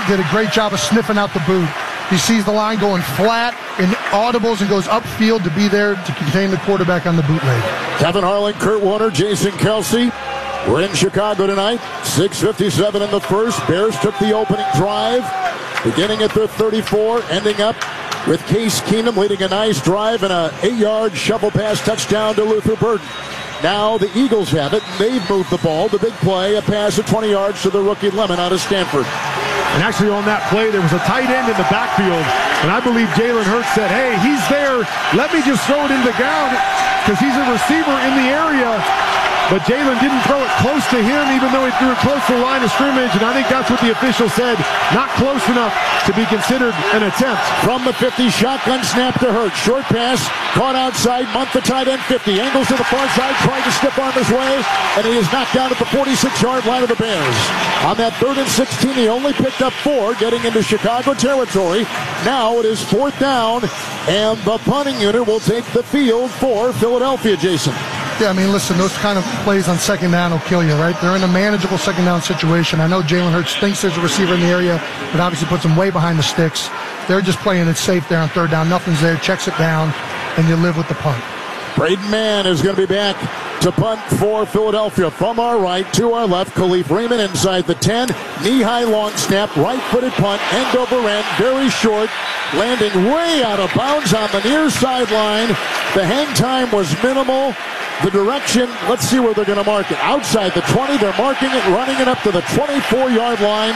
did a great job of sniffing out the boot. He sees the line going flat and audibles and goes upfield to be there to contain the quarterback on the bootleg. Kevin Harlan, Kurt Warner, Jason Kelsey. We're in Chicago tonight. 6:57 in the first. Bears took the opening drive, beginning at their 34, ending up with Case Keenum leading a nice drive and an 8-yard shovel pass touchdown to Luther Burden. Now the Eagles have it, and they've moved the ball. The big play, a pass of 20 yards to the rookie Lemon out of Stanford. And actually on that play, there was a tight end in the backfield, and I believe Jalen Hurts said, hey, he's there. Let me just throw it in the ground because he's a receiver in the area. But Jalen didn't throw it close to him, even though he threw it close to the line of scrimmage, and I think that's what the official said. Not close enough to be considered an attempt. From the 50, shotgun snap to Hurts. Short pass, caught outside, Munt the tight end, 50. Angles to the far side, trying to stiff arm his way, and he is knocked down at the 46-yard line of the Bears. On that 3rd and 16, he only picked up 4, getting into Chicago territory. Now it is 4th down, and the punting unit will take the field for Philadelphia, Jason. Yeah, I mean, listen, those kind of plays on second down will kill you, right? They're in a manageable second down situation. I know Jalen Hurts thinks there's a receiver in the area, but obviously puts him way behind the sticks. They're just playing it safe there on 3rd down. Nothing's there, checks it down, and you live with the punt. Braden Mann is going to be back to punt for Philadelphia. From our right to our left, Khalif Raymond inside the 10. Knee-high long snap, right-footed punt, end over end, very short, landing way out of bounds on the near sideline. The hang time was minimal. The direction, let's see where they're going to mark it. Outside the 20, they're marking it, running it up to the 24-yard line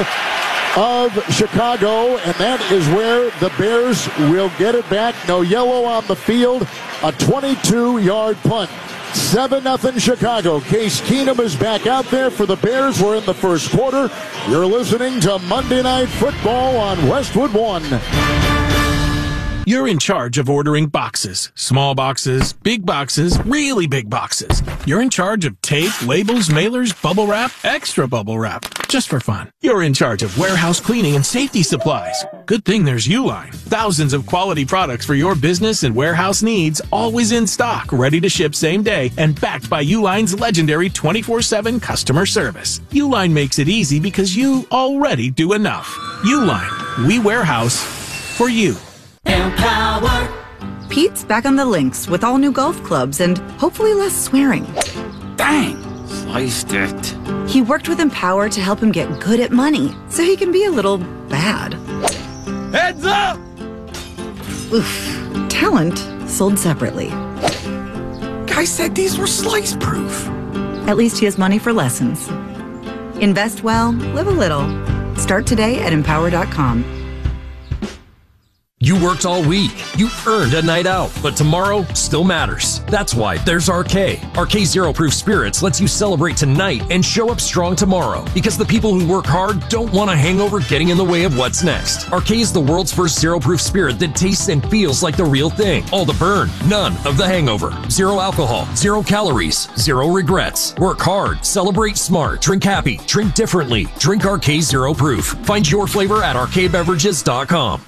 of Chicago, and that is where the Bears will get it back. No yellow on the field, a 22-yard punt. 7-0 Chicago. Case Keenum is back out there for the Bears. We're in the first quarter. You're listening to Monday Night Football on Westwood One. You're in charge of ordering boxes. Small boxes, big boxes, really big boxes. You're in charge of tape, labels, mailers, bubble wrap, extra bubble wrap. Just for fun. You're in charge of warehouse cleaning and safety supplies. Good thing there's Uline. Thousands of quality products for your business and warehouse needs, always in stock, ready to ship same day, and backed by Uline's legendary 24/7 customer service. Uline makes it easy because you already do enough. Uline. We warehouse for you. Empower. Pete's back on the links with all new golf clubs and hopefully less swearing. Dang, sliced it. He worked with Empower to help him get good at money so he can be a little bad. Heads up! Oof. Talent sold separately. Guy said these were slice proof. At least he has money for lessons. Invest well, live a little. Start today at Empower.com. You worked all week. You earned a night out, but tomorrow still matters. That's why there's RK. RK Zero Proof Spirits lets you celebrate tonight and show up strong tomorrow, because the people who work hard don't want a hangover getting in the way of what's next. RK is the world's first zero proof spirit that tastes and feels like the real thing. All the burn, none of the hangover. Zero alcohol, 0 calories, 0 regrets. Work hard, celebrate smart, drink happy, drink differently. Drink RK Zero Proof. Find your flavor at rkbeverages.com.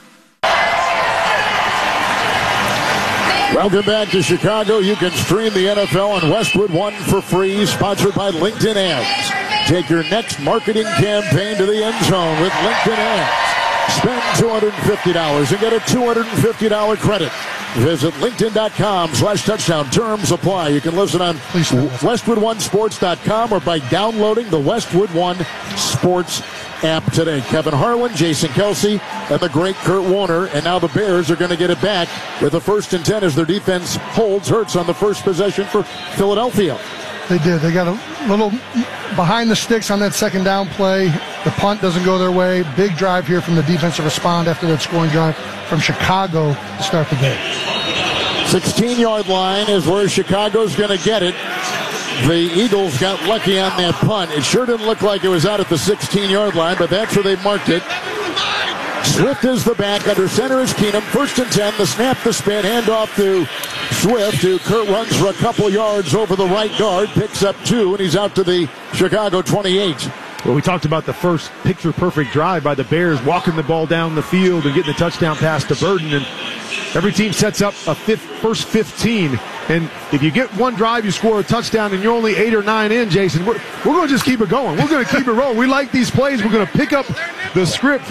Welcome back to Chicago. You can stream the NFL on Westwood One for free, sponsored by LinkedIn Ads. Take your next marketing campaign to the end zone with LinkedIn Ads. Spend $250 and get a $250 credit. Visit linkedin.com/touchdown. Terms apply. You can listen on westwood1sports.com or by downloading the Westwood One Sports app today. Kevin Harlan, Jason Kelsey, and the great Kurt Warner. And now the Bears are going to get it back with a 1st and 10 as their defense holds Hurts on the first possession for Philadelphia. They did. They got a little behind the sticks on that second down play. The punt doesn't go their way. Big drive here from the defensive respond after that scoring drive from Chicago to start the game. 16-yard line is where Chicago's going to get it. The Eagles got lucky on that punt. It sure didn't look like it was out at the 16-yard line, but that's where they marked it. Swift is the back. Under center is Keenum. 1st and 10. The snap, the spin. Handoff to Swift, who Kurt runs for a couple yards over the right guard. Picks up 2, and he's out to the Chicago 28. Well, we talked about the first picture-perfect drive by the Bears, walking the ball down the field and getting the touchdown pass to Burden. And every team sets up a first 15. And if you get one drive, you score a touchdown, and you're only 8 or 9 in, Jason, we're going to just keep it going. We're going to keep it rolling. We like these plays. We're going to pick up the script